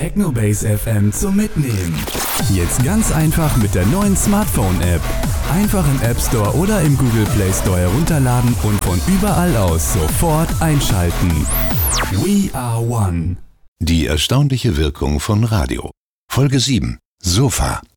Technobase FM zum Mitnehmen. Jetzt ganz einfach mit der neuen Smartphone-App. Einfach im App Store oder im Google Play Store herunterladen und von überall aus sofort einschalten. We are one. Die erstaunliche Wirkung von Radio. Folge 7. Sofa.